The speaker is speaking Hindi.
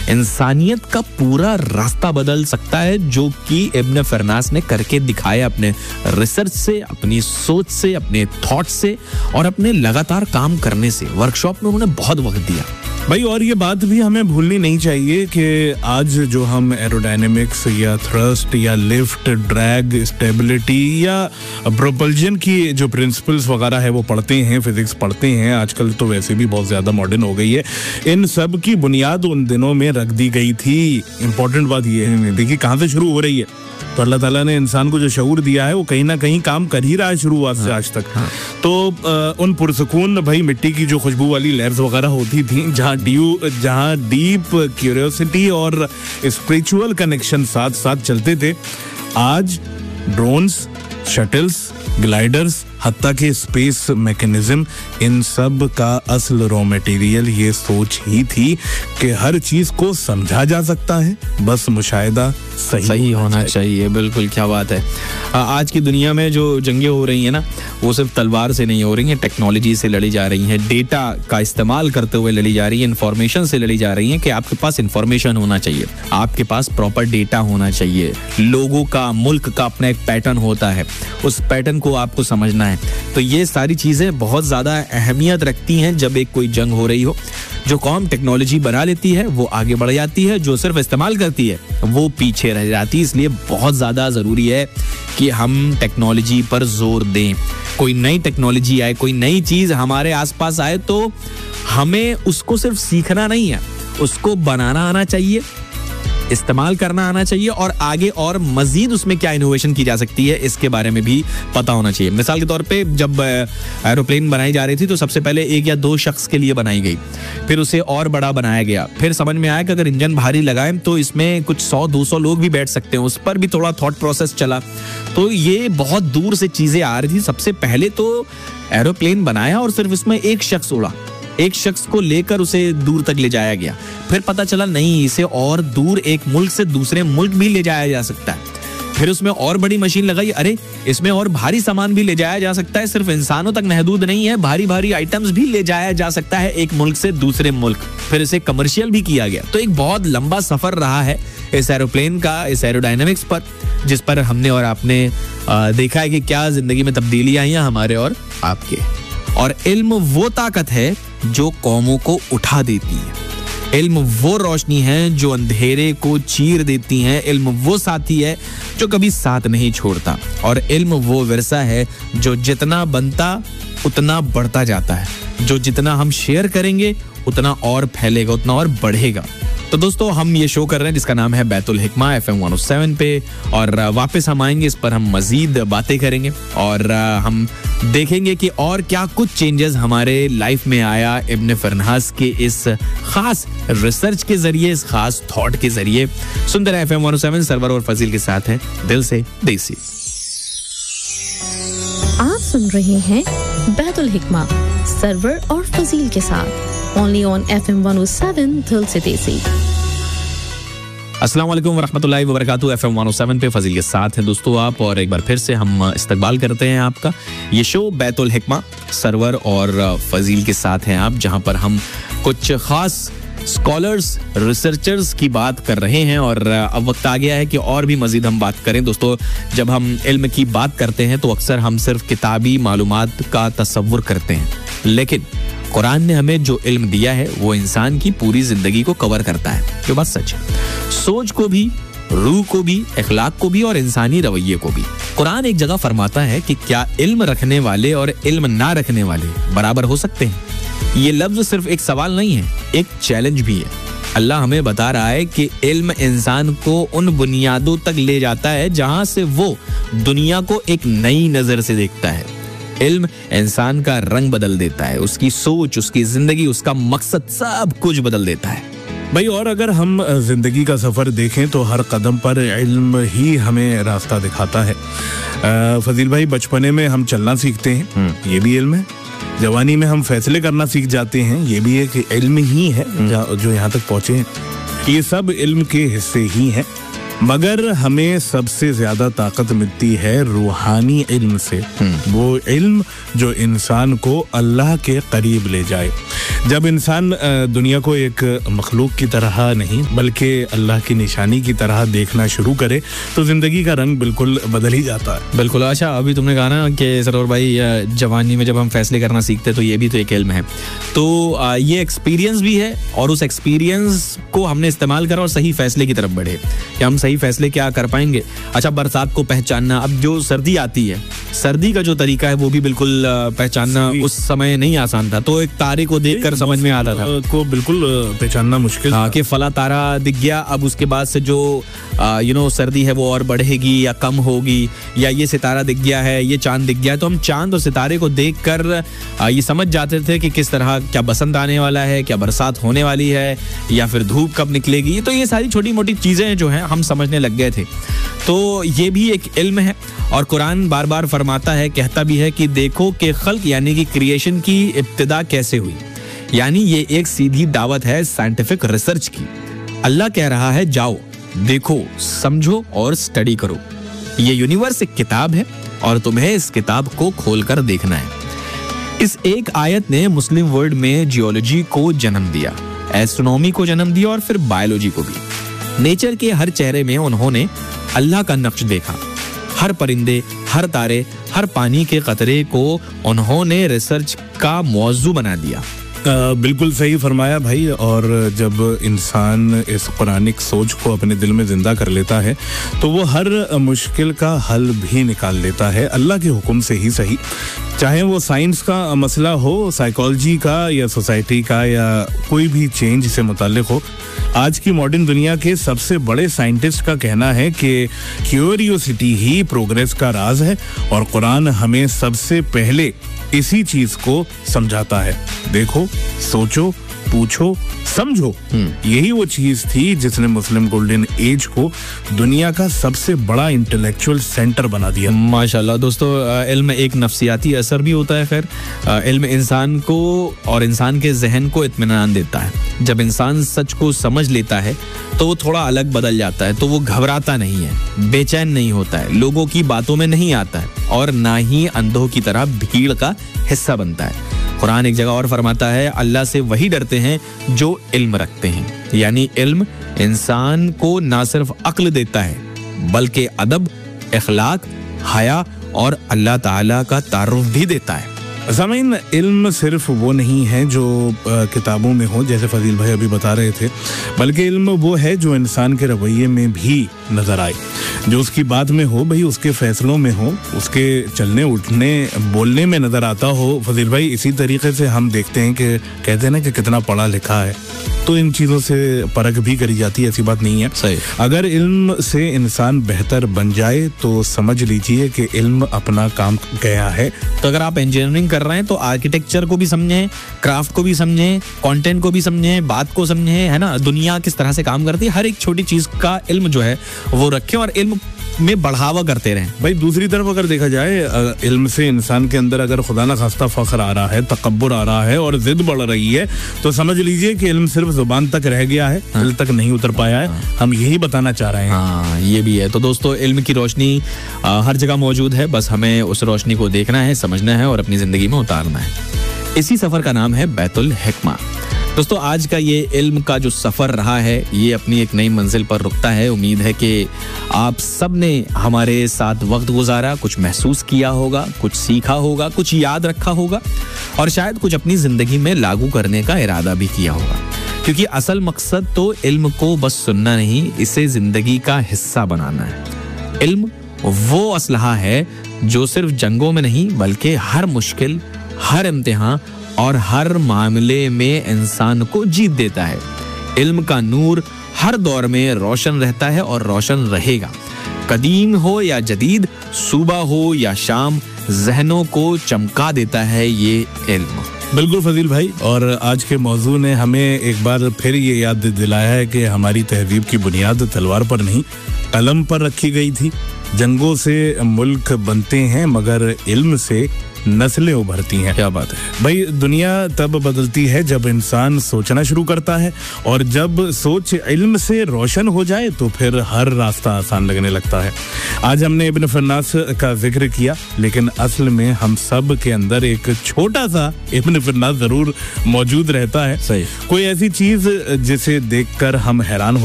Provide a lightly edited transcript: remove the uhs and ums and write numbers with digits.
इंसानियत का पूरा रास्ता बदल सकता है, जो कि इब्न फरनास ने करके दिखाया अपने रिसर्च से, अपनी सोच से, अपने थॉट से और अपने लगातार काम करने से। वर्कशॉप में उन्होंने बहुत वक्त दिया भाई। और ये बात भी हमें भूलनी नहीं चाहिए कि आज जो हम एरोडायनेमिक्स या थ्रस्ट या लिफ्ट, ड्रैग, स्टेबिलिटी या प्रोपल्जन की जो प्रिंसिपल्स वगैरह है वो पढ़ते हैं, फिजिक्स पढ़ते हैं, आजकल तो वैसे भी बहुत ज़्यादा मॉडर्न हो गई है, इन सब की बुनियाद उन दिनों में रख दी गई थी। इम्पोर्टेंट बात ये है, देखिए कहाँ से शुरू हो रही है। तो अल्लाह ताला ने इंसान को जो शऊर दिया है वो कहीं ना कहीं काम कर ही रहा है शुरुआत से आज तक। तो उन पुरसुकून भाई मिट्टी की जो खुशबू वाली लहर्स वगैरह होती थी, जहाँ डीप क्यूरियोसिटी और स्पिरिचुअल कनेक्शन साथ साथ चलते थे, आज ड्रोन्स, शटल्स, ग्लाइडर्स, हत्ता के स्पेस मैकेनिज्म, इन सब का असल रॉ मटेरियल ये सोच ही थी कि हर चीज को समझा जा सकता है, बस मुशाहिदा सही होना चाहिए। बिल्कुल, क्या बात है। आज की दुनिया में जो जंगें हो रही हैं ना, वो सिर्फ तलवार से नहीं हो रही हैं, टेक्नोलॉजी से लड़ी जा रही हैं, डेटा का इस्तेमाल करते हुए लड़ी जा रही है, इन्फॉर्मेशन से लड़ी जा रही हैं कि आपके पास इन्फॉर्मेशन होना चाहिए, आपके पास प्रॉपर डेटा होना चाहिए। लोगों का, मुल्क का अपना एक पैटर्न होता है, उस पैटर्न को आपको समझना है। तो ये सारी चीजें बहुत ज्यादा अहमियत रखती हैं जब एक कोई जंग हो रही हो। जो कौम टेक्नोलॉजी बना लेती है वो आगे बढ़ जाती है, जो सिर्फ इस्तेमाल करती है वो पीछे रह जाती है। इसलिए बहुत ज्यादा जरूरी है कि हम टेक्नोलॉजी पर जोर दें। कोई नई टेक्नोलॉजी आए, कोई नई चीज हमारे आसपास आए तो हमें उसको सिर्फ सीखना नहीं है, उसको बनाना आना चाहिए, इस्तेमाल करना आना चाहिए और आगे और मजीद उसमें क्या इनोवेशन की जा सकती है इसके बारे में भी पता होना चाहिए। मिसाल के तौर पे जब एरोप्लेन बनाई जा रही थी तो सबसे पहले 1 या 2 शख्स के लिए बनाई गई, फिर उसे और बड़ा बनाया गया, फिर समझ में आया कि अगर इंजन भारी लगाएं तो इसमें कुछ 100-200 लोग भी बैठ सकते हैं, उस पर भी थोड़ा थॉट प्रोसेस चला। तो ये बहुत दूर से चीजें आ रही थी। सबसे पहले तो एरोप्लेन बनाया और सिर्फ इसमें एक शख्स उड़ा, एक शख्स को लेकर उसे दूर तक ले जाया गया, फिर पता चला नहीं, इसे और दूर एक मुल्क से दूसरे मुल्क भी ले जाया जा सकता है, फिर उसमें और बड़ी मशीन लगाई, अरे इसमें और भारी सामान भी ले जाया जा सकता है, सिर्फ इंसानों तक महदूद नहीं है, भारी भारी आइटम्स भी ले जाया जा सकता है एक मुल्क से दूसरे मुल्क, फिर इसे कमर्शियल भी किया गया। तो एक बहुत लंबा सफर रहा है इस एरोप्लेन का, इस एरोडायनेमिक्स पर, जिस पर हमने और आपने देखा है कि क्या जिंदगी में तब्दीलियां आई हैं हमारे और आपके। और इल्म वो ताकत है जो कौमों को उठा देती है, इल्म वो रोशनी है जो अंधेरे को चीर देती है, इल्म वो साथी है जो कभी साथ नहीं छोड़ता, और इल्म वो विरसा है जो जितना बनता उतना बढ़ता जाता है, जो जितना हम शेयर करेंगे उतना और फैलेगा, उतना और बढ़ेगा। तो दोस्तों हम ये शो कर रहे हैं जिसका नाम है बैतुल हिकमा FM 107 पे, और वापस हम आएंगे, इस पर हम मजीद बातें करेंगे और हम देखेंगे कि और क्या कुछ चेंजेस हमारे लाइफ में आया इब्न फरनास के इस खास रिसर्च के जरिए, इस खास थॉट के जरिए। सुंदर FM 107 सरवर और फजील के साथ है दिल से देसी। आप सुन रहे हैं बैतुल हिकमा सरवर और फजील के साथ only on FM 107 दिल से देसी। अस्सलाम वालेकुम वरहमतुल्लाहि वबरकातुहू। FM 107 पे फजील के साथ हैं दोस्तों आप, और एक बार फिर से हम इस्तकबाल करते हैं आपका। ये शो बैतुल हिकमा सरवर और फजील के साथ हैं आप, जहां पर हम कुछ खास स्कॉलर्स, रिसर्चर्स की बात कर रहे हैं, और अब वक्त आ गया है कि और भी मजीद हम बात करें। दोस्तों जब हम इल्म की बात करते हैं तो अक्सर हम सिर्फ किताबी मालूमात का तसव्वुर करते हैं, लेकिन कुरान ने हमें जो इल्म दिया है वो इंसान की पूरी जिंदगी को कवर करता है, जो बात सच है। सोच को भी, रूह को भी, इखलाक को भी और इंसानी रवैये को भी। कुरान एक जगह फरमाता है कि क्या इल्म रखने वाले और इल्म ना रखने वाले बराबर हो सकते हैं? ये लफ्ज सिर्फ एक सवाल नहीं है, एक चैलेंज भी है। अल्लाह हमें बता रहा है कि इल्म इंसान को उन बुनियादों तक ले जाता है जहां से वो दुनिया को एक नई नजर से देखता है। इल्म इंसान का रंग बदल देता है, उसकी सोच, उसकी जिंदगी, उसका मकसद, सब कुछ बदल देता है भाई। और अगर हम जिंदगी का सफर देखें तो हर कदम पर इल्म ही हमें रास्ता दिखाता है। फजील भाई, बचपने में हम चलना सीखते हैं, ये भी इल्म है। जवानी में हम फैसले करना सीख जाते हैं, ये भी एक इल्म ही है जो यहाँ तक पहुंचे हैं। ये सब इल्म के हिस्से ही हैं, मगर हमें सबसे ज्यादा ताकत मिलती है रूहानी इल्म से, वो इल्म जो इंसान को अल्लाह के करीब ले जाए। जब इंसान दुनिया को एक मखलूक की तरह नहीं बल्कि अल्लाह की निशानी की तरह देखना शुरू करे तो जिंदगी का रंग बिल्कुल बदल ही जाता है। बिल्कुल। अच्छा, अभी तुमने कहा ना कि सरोवर भाई जवानी में जब हम फैसले करना सीखते तो ये भी तो एक इल्म है, तो ये एक्सपीरियंस भी है और उस एक्सपीरियंस को हमने इस्तेमाल करा और सही फैसले की तरफ बढ़े कि हम सही फैसले क्या कर पाएंगे। अच्छा, बरसात को पहचानना, अब जो सर्दी आती है, सर्दी का जो तरीका है वो भी बिल्कुल पहचानना उस समय नहीं आसान था, तो एक तारे को देखकर समझ में आता था को बिल्कुल पहचानना मुश्किल था कि फला तारा दिख गया। अब उसके बाद से जो सर्दी है वो और बढ़ेगी या कम होगी, या ये सितारा दिख गया है, ये चांद दिख गया है, तो हम चांद और सितारे को देखकर ये समझ जाते थे कि किस तरह क्या बसंत आने वाला है, क्या बरसात होने वाली है, या फिर धूप कब निकलेगी। तो ये सारी छोटी मोटी चीजें जो हैं हम समझने लग गए थे। तो ये भी एक इल्म है और कुरान बार बार फरमाता है, कहता भी है कि देखो कि खल्क यानी कि क्रिएशन की इब्तिदा कैसे हुई, यानी ये एक सीधी दावत है साइंटिफिक रिसर्च की। अल्लाह कह रहा है जाओ देखो समझो और स्टडी करो, ये यूनिवर्स एक किताब है और तुम्हें इस किताब को खोलकर देखना है। इस एक आयत ने मुस्लिम वर्ल्ड में जियोलॉजी को जन्म दिया, एस्ट्रोनॉमी को जन्म दिया और फिर बायोलॉजी को भी। नेचर के हर चेहरे में उन्होंने अल्लाह का नक्श देखा, हर परिंदे, हर तारे, हर पानी के कतरे को उन्होंने रिसर्च का मौजू बना दिया। बिल्कुल सही फरमाया भाई। और जब इंसान इस कुरानिक सोच को अपने दिल में जिंदा कर लेता है तो वो हर मुश्किल का हल भी निकाल लेता है अल्लाह के हुक्म से ही सही, चाहे वो साइंस का मसला हो, साइकोलॉजी का या सोसाइटी का या कोई भी चेंज से मुताल्लिक हो। आज की मॉडर्न दुनिया के सबसे बड़े साइंटिस्ट का कहना है कि क्यूरियोसिटी ही प्रोग्रेस का राज है और कुरान हमें सबसे पहले इसी चीज को समझाता है। देखो, सोचो, पूछो, समझो। यही वो चीज थी जिसने मुस्लिम गोल्डन एज को दुनिया का सबसे बड़ा इंटेलेक्चुअल सेंटर बना दिया। माशाल्लाह दोस्तों, इल्म एक नफ्सियाती असर भी होता है। खैर, इल्म इंसान को और इंसान के जहन को इत्मीनान देता है। जब इंसान सच को समझ लेता है तो वो थोड़ा अलग बदल जाता है, तो वो घबराता नहीं है, बेचैन नहीं होता है, लोगों की बातों में नहीं आता है और ना ही अंधों की तरह भीड़ का हिस्सा बनता है। कुरान एक जगह और फरमाता है, अल्लाह से वही डरते हैं जो इल्म रखते हैं, यानी इल्म इंसान को ना सिर्फ अक्ल देता है बल्कि अदब, इखलाक, हया और अल्लाह ताला का तारुफ भी देता है। ज़मीन, इल्म सिर्फ वो नहीं है जो किताबों में हो, जैसे फजील भाई अभी बता रहे थे, बल्कि इल्म वो है जो इंसान के रवैये में भी नजर आए, जो उसकी बात में हो भाई, उसके फैसलों में हो, उसके चलने उठने बोलने में नजर आता हो। फजील भाई, इसी तरीके से हम देखते हैं कि कहते हैं ना कि कितना पढ़ा लिखा है, तो इन चीज़ों से परख भी करी जाती है, ऐसी बात नहीं है। सही। अगर इल्म से इंसान बेहतर बन जाए तो समझ लीजिए कि इल्म अपना काम गया है। तो अगर आप इंजीनियरिंग कर रहे हैं तो आर्किटेक्चर को भी समझें, क्राफ्ट को भी समझें, कंटेंट को भी समझें, बात को समझें, है ना, दुनिया किस तरह से काम करती है, हर एक छोटी चीज का इल्म जो है वो रखें और इल्म में बढ़ावा करते रहें। भाई दूसरी तरफ अगर देखा जाए, इल्म से इंसान के अंदर अगर खुदा ना खास्ता फख्र आ रहा है, तकब्बुर आ रहा है और जिद बढ़ रही है, तो समझ लीजिए कि इल्म सिर्फ जुबान तक रह गया है, दिल तक नहीं उतर पाया है। हम यही बताना चाह रहे हैं। हाँ, ये भी है। तो दोस्तों, इल्म की रोशनी हर जगह मौजूद है, बस हमें उस रोशनी को देखना है, समझना है और अपनी जिंदगी में उतारना है। इसी सफर का नाम है बैतुल हिकमा। दोस्तों, आज का ये इल्म का जो सफ़र रहा है ये अपनी एक नई मंजिल पर रुकता है। उम्मीद है कि आप सब ने हमारे साथ वक्त गुजारा, कुछ महसूस किया होगा, कुछ सीखा होगा, कुछ याद रखा होगा और शायद कुछ अपनी ज़िंदगी में लागू करने का इरादा भी किया होगा, क्योंकि असल मकसद तो इल्म को बस सुनना नहीं, इसे ज़िंदगी का हिस्सा बनाना है। इल्म वो असलहा है जो सिर्फ जंगों में नहीं बल्कि हर मुश्किल, हर इम्तिहान और हर मामले में इंसान को जीत देता है। इल्म का नूर हर दौर में रोशन रहता है और रोशन रहेगा। कदीम हो या जदीद, सुबह हो या शाम, जहनों को चमका देता है ये इल्म। बिल्कुल फजील भाई, और आज के मौजू ने हमें एक बार फिर ये याद दिलाया है कि हमारी तहजीब की बुनियाद तलवार पर नहीं कलम पर रखी गई थी। जंगों से मुल्क बनते हैं मगर इल्म से नस्लें उभरती हैं। क्या बात है भाई, दुनिया तब बदलती है जब इंसान सोचना शुरू करता है, और जब सोच इल्म से रोशन हो जाए तो फिर हर रास्ता आसान लगने लगता है। आज हमने इब्न फन्नास का जिक्र किया, लेकिन असल में हम सब के अंदर एक छोटा सा इब्न फन्नास जरूर मौजूद रहता है। सही। कोई ऐसी चीज जिसे देखकर हम हैरान